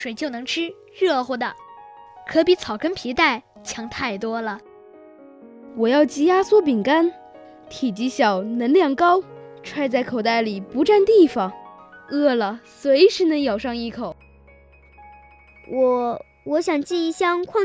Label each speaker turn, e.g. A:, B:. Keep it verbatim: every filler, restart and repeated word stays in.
A: 水就能吃，热乎的，可比草根皮带强太多了。
B: 我要鸡压缩饼干，体积小，能量高，揣在口袋里不占地方，饿了随时能咬上一口。
C: 我我想寄一箱矿